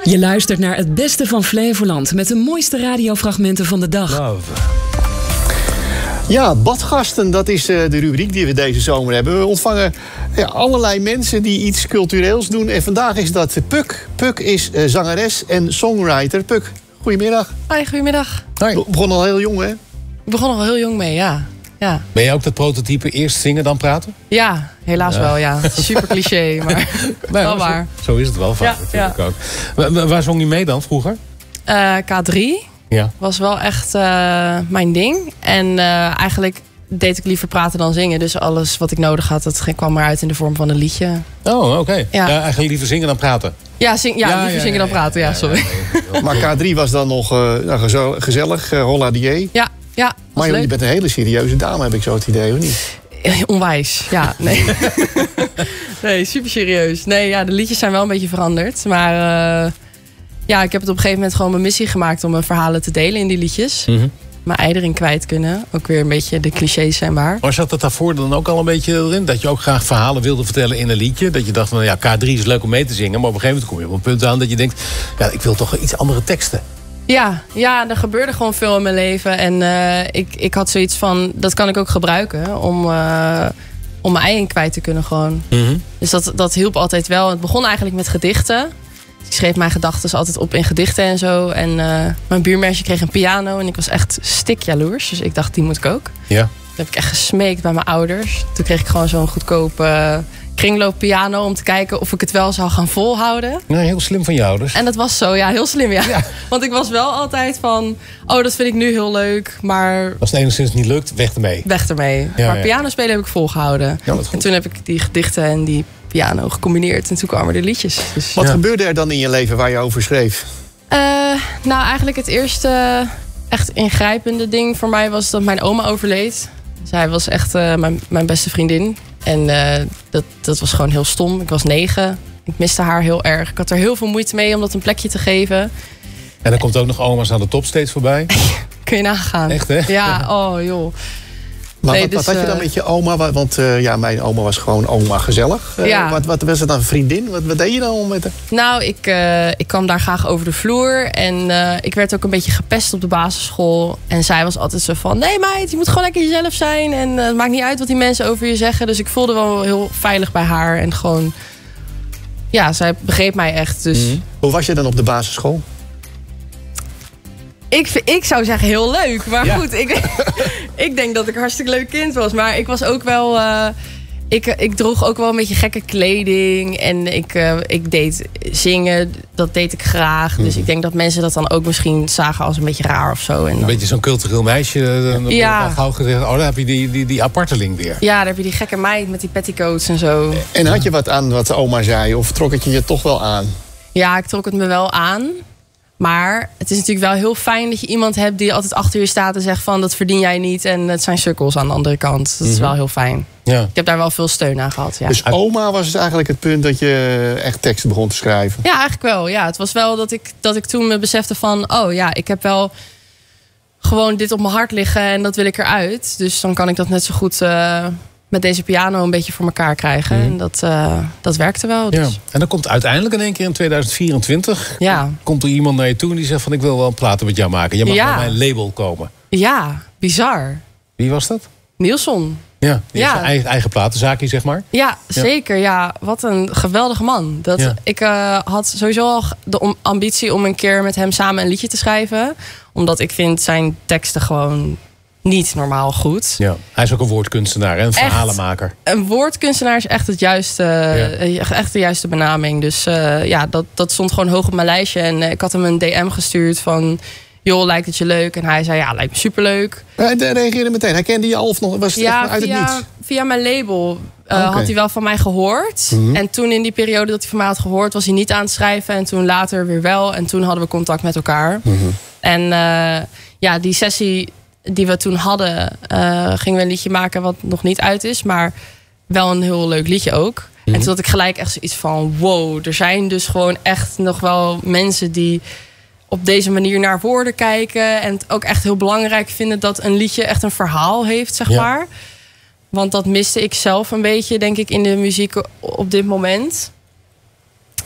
Je luistert naar het beste van Flevoland met de mooiste radiofragmenten van de dag. Love. Ja, badgasten, dat is de rubriek die we deze zomer hebben. We ontvangen allerlei mensen die iets cultureels doen. En vandaag is dat Puk. Puk is zangeres en songwriter. Puk, goedemiddag. Hoi, goedemiddag. We begonnen al heel jong, hè? Ik begon al heel jong mee, ja. Ben jij ook dat prototype eerst zingen dan praten? Ja, helaas wel, ja. Super cliché, maar wel waar. Zo is het wel vaak natuurlijk ook. Waar zong je mee dan vroeger? K3 was wel echt mijn ding. En eigenlijk deed ik liever praten dan zingen. Dus alles wat ik nodig had, dat kwam maar uit in de vorm van een liedje. Oh, oké. Ja. Ja, eigenlijk liever zingen dan praten. Ja, liever zingen dan praten, sorry. Maar K3 was dan nog gezellig, holla die. Ja, maar je bent een hele serieuze dame, heb ik zo het idee, of niet? Onwijs, ja. Nee, nee, super serieus. Nee, ja, de liedjes zijn wel een beetje veranderd. Maar ik heb het op een gegeven moment gewoon mijn missie gemaakt om mijn verhalen te delen in die liedjes. Mijn ei erin kwijt kunnen. Ook weer een beetje de clichés zijn waar. Maar zat het daarvoor dan ook al een beetje erin? Dat je ook graag verhalen wilde vertellen in een liedje? Dat je dacht van, ja, K3 is leuk om mee te zingen. Maar op een gegeven moment kom je op een punt aan dat je denkt, ja, ik wil toch iets andere teksten. Ja, er gebeurde gewoon veel in mijn leven. En ik had zoiets van, dat kan ik ook gebruiken om mijn ei in kwijt te kunnen gewoon. Dus dat hielp altijd wel. Het begon eigenlijk met gedichten. Ik schreef mijn gedachten altijd op in gedichten en zo. En mijn buurmeisje kreeg een piano en ik was echt stikjaloers. Dus ik dacht, die moet ik ook. Ja. Toen heb ik echt gesmeekt bij mijn ouders. Toen kreeg ik gewoon zo'n goedkope kringlooppiano om te kijken of ik het wel zou gaan volhouden. Nee, heel slim van je ouders. En dat was zo, ja, heel slim, ja. Want ik was wel altijd van, dat vind ik nu heel leuk, maar als het enigszins niet lukt, weg ermee. Weg ermee. Maar piano spelen heb ik volgehouden. Ja, en toen heb ik die gedichten en die piano gecombineerd. En toen kwamen de liedjes. Dus, Wat gebeurde er dan in je leven waar je over schreef? Nou, eigenlijk het eerste echt ingrijpende ding voor mij was dat mijn oma overleed. Zij was echt mijn beste vriendin. En dat was gewoon heel stom. Ik was 9. Ik miste haar heel erg. Ik had er heel veel moeite mee om dat een plekje te geven. En dan komt ook nog oma's aan de top steeds voorbij. Kun je nagaan. Echt, hè? Ja, oh joh. Maar nee, wat had je dan met je oma? Want mijn oma was gewoon oma gezellig. Wat was het dan, vriendin? Wat deed je dan met haar? Nou, ik kwam daar graag over de vloer. En ik werd ook een beetje gepest op de basisschool. En zij was altijd zo van, nee meid, je moet gewoon lekker jezelf zijn. En het maakt niet uit wat die mensen over je zeggen. Dus ik voelde wel heel veilig bij haar. En gewoon, ja, zij begreep mij echt. Dus. Hoe was je dan op de basisschool? Ik zou zeggen heel leuk. Maar goed, ik denk dat ik een hartstikke leuk kind was. Maar ik was ook wel... Ik droeg ook wel een beetje gekke kleding. En ik deed zingen. Dat deed ik graag. Dus ik denk dat mensen dat dan ook misschien zagen als een beetje raar of zo. En dan... Een beetje zo'n cultureel meisje. Dan gauw gezegd, dan heb je die aparteling weer. Ja, dan heb je die gekke meid met die petticoats en zo. En had je wat aan wat de oma zei? Of trok het je toch wel aan? Ja, ik trok het me wel aan. Maar het is natuurlijk wel heel fijn dat je iemand hebt die altijd achter je staat en zegt van, dat verdien jij niet en het zijn sukkels aan de andere kant. Dat is wel heel fijn. Ja. Ik heb daar wel veel steun aan gehad. Ja. Dus oma was dus eigenlijk het punt dat je echt teksten begon te schrijven? Ja, eigenlijk wel. Ja, het was wel dat ik toen me besefte van, ik heb wel gewoon dit op mijn hart liggen en dat wil ik eruit. Dus dan kan ik dat net zo goed met deze piano een beetje voor elkaar krijgen. En dat werkte wel. Dus. Ja. En dan komt uiteindelijk in één keer in 2024... komt er iemand naar je toe en die zegt van, ik wil wel een platen met jou maken. Je mag naar mijn label komen. Ja, bizar. Wie was dat? Nielson. Ja, die heeft zijn eigen platenzaakje, zeg maar. Ja, zeker. Ja, wat een geweldige man. Ik had sowieso al de ambitie om een keer met hem samen een liedje te schrijven. Omdat ik vind zijn teksten gewoon niet normaal goed. Ja, hij is ook een woordkunstenaar en een verhalenmaker. Een woordkunstenaar is echt echt de juiste benaming. Dus dat stond gewoon hoog op mijn lijstje. En ik had hem een DM gestuurd van, joh, lijkt het je leuk? En hij zei, ja, lijkt me superleuk. Hij reageerde meteen. Hij kende je al of nog? Was het uit het niets? Via mijn label had hij wel van mij gehoord. En toen in die periode dat hij van mij had gehoord, was hij niet aan het schrijven. En toen later weer wel. En toen hadden we contact met elkaar. En die sessie die we toen hadden, gingen we een liedje maken wat nog niet uit is. Maar wel een heel leuk liedje ook. En toen had ik gelijk echt zoiets van, wow, er zijn dus gewoon echt nog wel mensen die op deze manier naar woorden kijken. En het ook echt heel belangrijk vinden dat een liedje echt een verhaal heeft, zeg maar. Want dat miste ik zelf een beetje, denk ik, in de muziek op dit moment.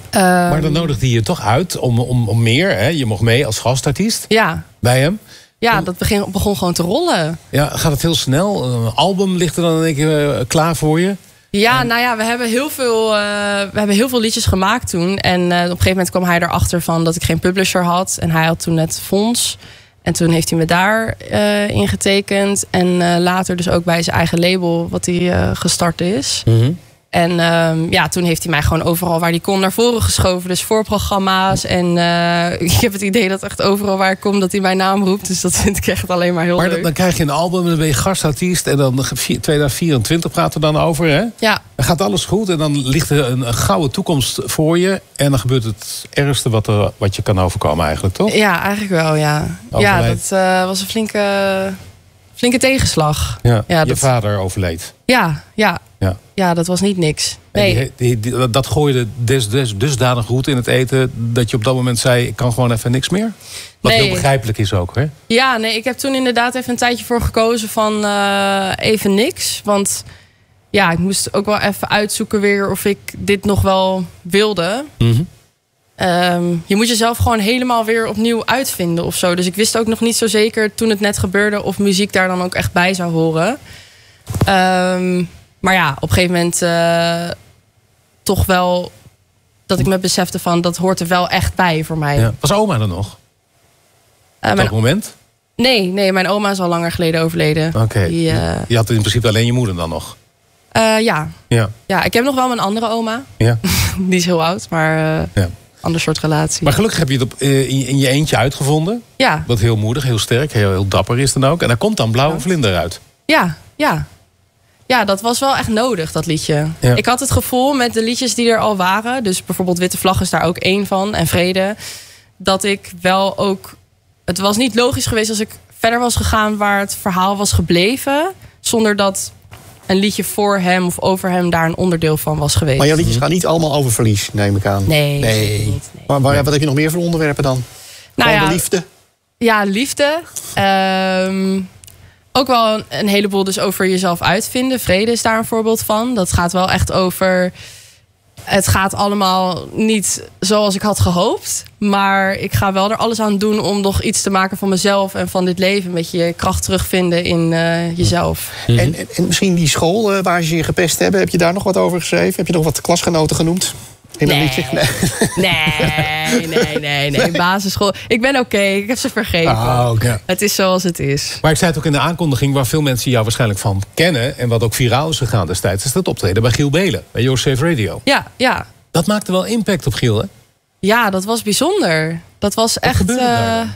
Maar dan nodigde hij je toch uit om meer. Hè? Je mocht mee als gastartiest bij hem. Ja, dat begon gewoon te rollen. Ja, gaat het heel snel? Een album ligt er dan in één keer klaar voor je? Ja, nou ja, we hebben heel veel liedjes gemaakt toen. En op een gegeven moment kwam hij erachter van dat ik geen publisher had. En hij had toen net Fonds. En toen heeft hij me daar ingetekend. En later dus ook bij zijn eigen label, wat hij gestart is. Mm-hmm. En toen heeft hij mij gewoon overal waar hij kon naar voren geschoven. Dus voorprogramma's. En ik heb het idee dat echt overal waar ik kom dat hij mijn naam roept. Dus dat vind ik echt alleen maar heel leuk. Maar dan krijg je een album en dan ben je gastartiest. En dan 2024 praten we dan over, hè? Ja. Dan gaat alles goed en dan ligt er een gouden toekomst voor je. En dan gebeurt het ergste wat je kan overkomen eigenlijk, toch? Ja, eigenlijk wel, ja. Overleed. Ja, dat was een flinke tegenslag. Ja, je vader overleed. Ja, dat was niet niks. Nee. Dat gooide dusdanig goed in het eten dat je op dat moment zei, ik kan gewoon even niks meer? Wat heel begrijpelijk is ook, hè? Ja, nee, ik heb toen inderdaad even een tijdje voor gekozen van even niks. Want ja, ik moest ook wel even uitzoeken weer of ik dit nog wel wilde. Mm-hmm. Je moet jezelf gewoon helemaal weer opnieuw uitvinden of zo. Dus ik wist ook nog niet zo zeker toen het net gebeurde of muziek daar dan ook echt bij zou horen. Maar ja, op een gegeven moment toch wel dat ik me besefte van dat hoort er wel echt bij voor mij. Ja. Was oma er nog? Op dat moment? Nee, mijn oma is al langer geleden overleden. Oké. Je had in principe alleen je moeder dan nog? Ja, ik heb nog wel mijn andere oma. Ja. Die is heel oud, maar ander soort relatie. Maar gelukkig heb je het in je eentje uitgevonden. Ja. Wat heel moedig, heel sterk, heel dapper is dan ook. En daar komt dan Blauwe Vlinder uit. Ja, dat was wel echt nodig, dat liedje. Ja. Ik had het gevoel met de liedjes die er al waren, dus bijvoorbeeld Witte Vlag is daar ook één van, en Vrede, dat ik wel ook... Het was niet logisch geweest als ik verder was gegaan waar het verhaal was gebleven, zonder dat een liedje voor hem of over hem daar een onderdeel van was geweest. Maar jouw liedjes gaan niet allemaal over verlies, neem ik aan. Nee. Niet, nee. Maar wat heb je nog meer voor onderwerpen dan? De liefde? Ja, liefde. Ook wel een heleboel dus over jezelf uitvinden. Vrede is daar een voorbeeld van. Dat gaat wel echt over... Het gaat allemaal niet zoals ik had gehoopt. Maar ik ga wel er alles aan doen om nog iets te maken van mezelf en van dit leven. Een beetje je kracht terugvinden in jezelf. En misschien die school waar ze je gepest hebben. Heb je daar nog wat over geschreven? Heb je nog wat klasgenoten genoemd? Nee. Basisschool. Ik ben oké. Ik heb ze vergeven. Het is zoals het is. Maar ik zei het ook in de aankondiging, waar veel mensen jou waarschijnlijk van kennen en wat ook viraal is gegaan destijds, is dat optreden bij Giel Belen, bij Your Safe Radio. Ja. Dat maakte wel impact op Giel, hè? Ja, dat was bijzonder. Dat was wat echt... gebeurde daar dan?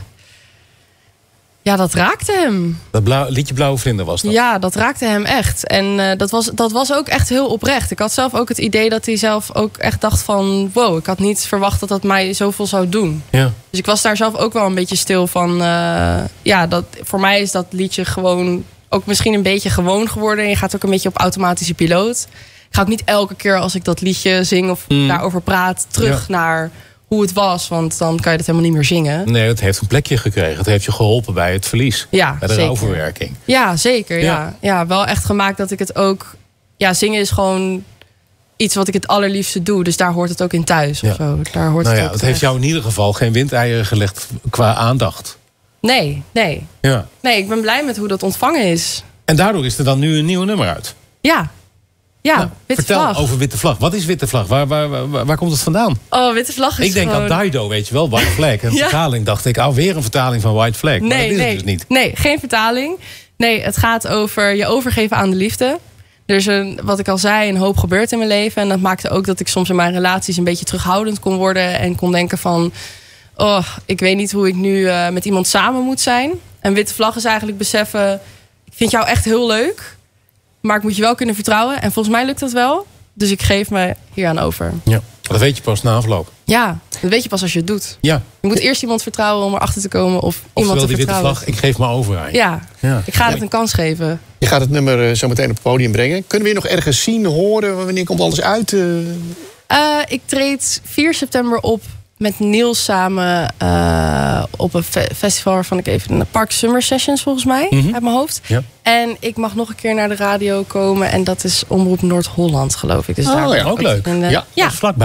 Ja, dat raakte hem. Dat liedje Blauwe Vlinder was dat? Ja, dat raakte hem echt. En dat was ook echt heel oprecht. Ik had zelf ook het idee dat hij zelf ook echt dacht van... wow, ik had niet verwacht dat dat mij zoveel zou doen. Ja. Dus ik was daar zelf ook wel een beetje stil van... voor mij is dat liedje gewoon ook misschien een beetje gewoon geworden. En je gaat ook een beetje op automatische piloot. Ik ga ook niet elke keer als ik dat liedje zing of daarover praat... terug naar... hoe het was, want dan kan je het helemaal niet meer zingen. Nee, het heeft een plekje gekregen. Het heeft je geholpen bij het verlies. Ja, bij de rouwverwerking. Ja, zeker. Ja, wel echt gemaakt dat ik het ook... Ja, zingen is gewoon iets wat ik het allerliefste doe. Dus daar hoort het ook in thuis. Of zo. Daar hoort het ook het heeft jou in ieder geval geen windeieren gelegd qua aandacht. Nee. Ja. Nee, ik ben blij met hoe dat ontvangen is. En daardoor is er dan nu een nieuw nummer uit. Ja, Witte Vertel Vlag. Over Witte Vlag. Wat is Witte Vlag? Waar komt het vandaan? Oh, Witte Vlag is Ik denk gewoon... aan Dido, weet je wel, White Flag. Een vertaling, dacht ik. Weer een vertaling van White Flag. Maar dat is het dus niet. Nee, geen vertaling. Nee, het gaat over je overgeven aan de liefde. Er is wat ik al zei, een hoop gebeurd in mijn leven. En dat maakte ook dat ik soms in mijn relaties een beetje terughoudend kon worden. En kon denken van... oh, ik weet niet hoe ik nu met iemand samen moet zijn. En Witte Vlag is eigenlijk beseffen... ik vind jou echt heel leuk... maar ik moet je wel kunnen vertrouwen. En volgens mij lukt dat wel. Dus ik geef me hier aan over. Ja, dat weet je pas na afloop. Ja, dat weet je pas als je het doet. Ja. Je moet eerst iemand vertrouwen om erachter te komen of iemand te die vertrouwen. Witte Vlag, ik geef me over aan je. Ja. Ik ga het een kans geven. Je gaat het nummer zo meteen op het podium brengen. Kunnen we je nog ergens zien, horen? Wanneer komt alles uit? Ik treed 4 september op met Niels samen op een festival waarvan ik even... een Park Summer Sessions volgens mij, uit mijn hoofd. Ja. En ik mag nog een keer naar de radio komen. En dat is Omroep Noord-Holland, geloof ik. Dus daar ook leuk. Ja. Vlakbij.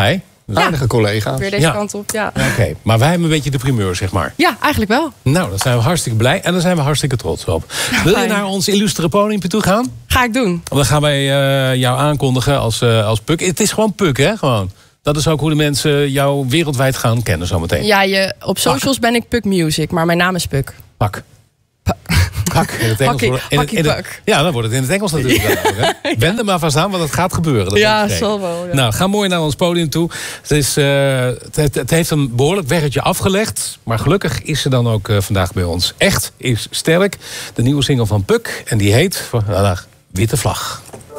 Aardige collega's. Weer deze kant op, ja. Oké, maar wij hebben een beetje de primeur, zeg maar. Ja, eigenlijk wel. Nou, dan zijn we hartstikke blij en dan zijn we hartstikke trots op. Wil je naar ons illustere podium toe gaan? Ga ik doen. Dan gaan wij jou aankondigen als Puk. Het is gewoon Puk, hè? Gewoon. Dat is ook hoe de mensen jou wereldwijd gaan kennen zometeen. Ja, op socials ben ik Puk Music, maar mijn naam is Puk. Pak. In het Engels. Ja, dan wordt het in het Engels natuurlijk. Wend er maar vast aan, want het gaat gebeuren. Dat zal wel. Ja. Nou, ga mooi naar ons podium toe. Het heeft een behoorlijk weggetje afgelegd. Maar gelukkig is ze dan ook vandaag bij ons. Echt is sterk. De nieuwe single van Puk. En die heet Witte Vlag.